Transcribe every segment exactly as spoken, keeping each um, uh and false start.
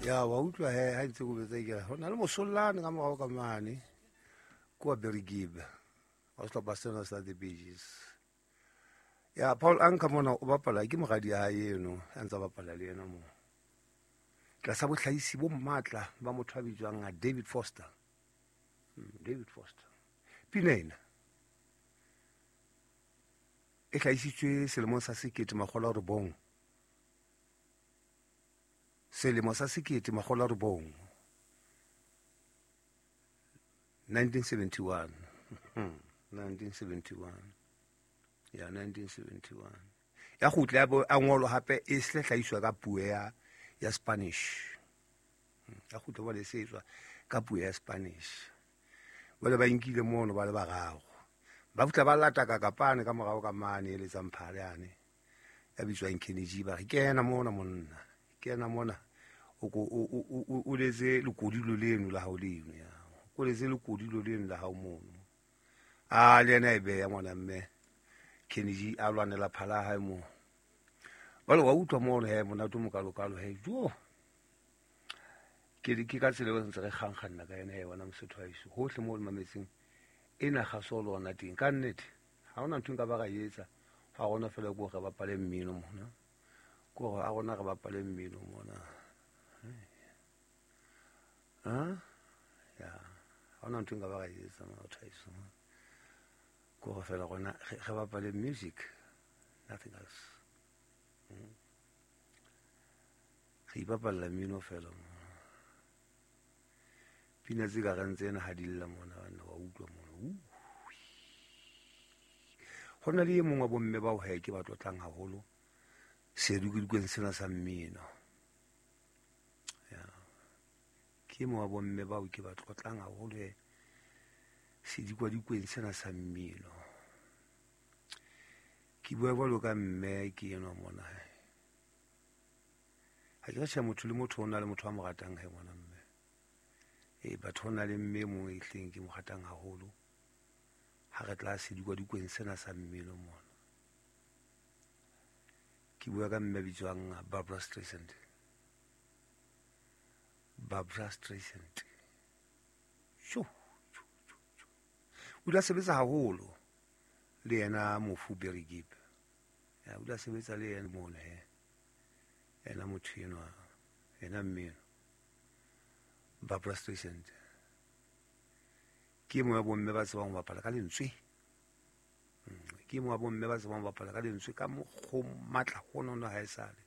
ya wa utlwa he ha ntse go betsa ke ho na le mosollane ka morao ka mane kwa Bergib wa sehlopha sena sa the Bees. Ya Paul Anka mona o bapala ke mogadi ya eno a ntse bapala le yena mo ka sa botlhaisi bo mmatla ba motho a bitswang a David Foster. hmm, David Foster pinena e hlaisitswe selemong sa sekete makgolo a robong selemo sa sekete makgolo a robong nineteen seventy-one. nineteen seventy-one. ya nineteen seventy-one ya go tla bo a ngolo hape e se hlaiswa ka puo ya ya Spanish. ya go tla ba le setswa ka puo ya Spanish. ba le ba inkile mono ba le ba gago ba futla ba lata ka kapane ka morago ka mane le tsamphale ane ya bitswang Kennedy ba ke ena mona monna ke ena mona o go o letse lekodilo leno la hao leno ya o letse lekodilo leno la hao mono a le ena e be ya ngwana mme Kennedy a lwanela phala ha mo ba le wa utlwa mono he mona to mo kalo kalo he jo ke ke ka tsela go ntse re kgangkganna ka ena he wana mosotho a iso hohle mo le mametseng ena ga solo ona ting ka nnete ha ona ntwe ka ba ga yetsa ga gona fela go ga bapale mmino mona go a gona ga bapale mmino mona ha ya ona ntwe ka ba ga yetsa ma thaiso go go fela gona ga bapale music nothing else. Ga bapala mmino fela pina tse ka gantsena ha dilla mona bana wa utlwa mona go na le mongwe bo mme ba o hae ke ba tlotlang haholo se di go sena sa mmino ya ke mo bo mme ba o ke ba tlotlang haholo he se di kwa di sena sa mmino ke bua ba lo ka mme ke eno mona ha ke sa motho le motho ona le motho a mo ratang he ngwana mme e batho na le mme mo e tleng ke mo gatang haholo ha re tla se di kwa di sena sa mmino mona ke bua ka mme bitswang Barbara Streisand. Barbara Streisand sho o la sebetsa haholo le yena mofu Bergib ya o la sebetsa le yena mona he ena motho eno ena mmino Barbara Streisand ke mo ya bomme ba tsebang go bapala ka lentswe ke mo ya bomme ba tsebang go bapala ka lentswe ka mo go matla go nona ha e sale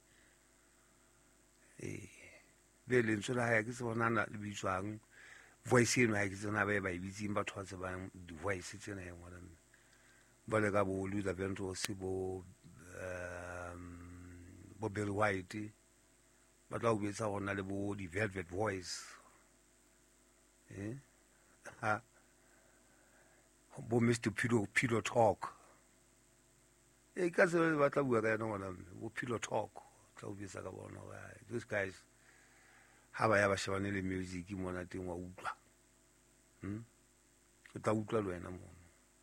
eh be lentswe la ha ke se bonana le bitswang voice eno ha ke tsena ba ba ibitsing batho ba tsebang di voice tsena e ngwana ba le ka bo Luther Vandross bo um bo Barry White ba tla o betsa gona le bo di Velvet Voice eh ha bo Mister Pillow Pillow Talk e ka se ba tla bua ka yena ngwana bo Pillow Talk tla o betsa ka bona those guys ha ba ya ba shebane le music mona teng wa utlwa hm o tla utlwa le wena mona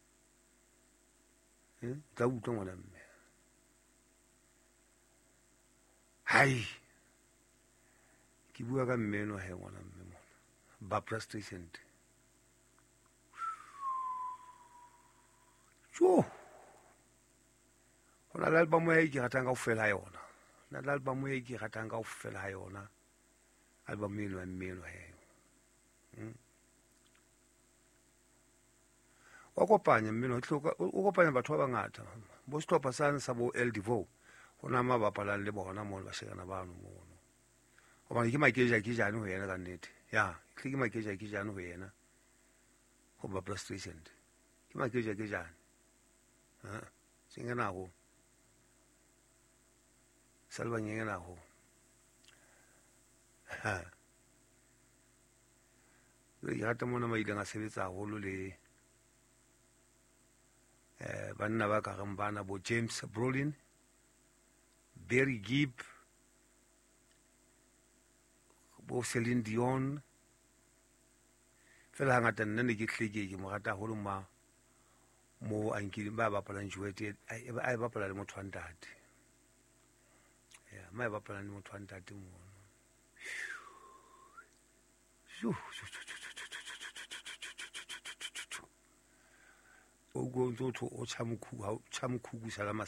eh tla utlwa ngwana mme hai ke bua ka mmeno he ngwana mme mona Barbara Streisand jo ona la album e ke ratang ka o fela yona na la album e ke ratang ka o fela yona album eno mmeno he hm wa kopanya mmeno tloka o kopanya batho ba bangata bo setlhopha sa sa bo El Divo gona ma bapalang le bona mo ba shegana bano mono o ba ke makeja ke jane ho yena ka nnete ya ke makeja ke jane ho yena go Barbara Streisand ke makeja ke jane ha singena go salwa nyengena go ha re ya ta mona ma ile nga sebetsa haholo le eh banna ba ka reng bana bo James Brolin, Bergib, bo Celine Dion fela ngata nna ne ke tlheke ke mo rata holo ma mo ankile ba bapalang Juliet ai bapala le motho wa ntate ya mai bapala le motho wa ntate mo o go ntho o chamkhu ha chamkhu sala